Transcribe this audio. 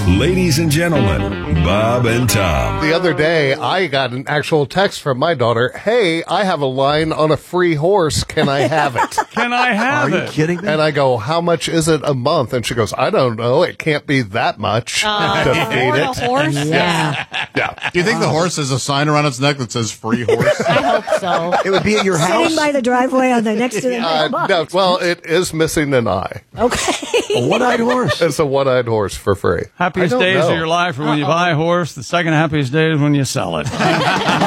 Ladies and gentlemen, Bob and Tom. The other day, I got an actual text from my daughter. Hey, I have a line on a free horse. Can I have it? Can I have it? Are you kidding me? And I go, how much is it a month? And she goes, I don't know. It can't be that much to feed For it. a horse? Yeah. Yeah. Do you think the horse has a sign around its neck that says free horse? I hope so. It would be at your house. Sitting by the driveway on the next to the mailbox. No, well, it is missing an eye. Okay. A one-eyed horse. It's a one-eyed horse for free. Happiest I don't days know. of your life are when you buy a horse. The second happiest day is when you sell it.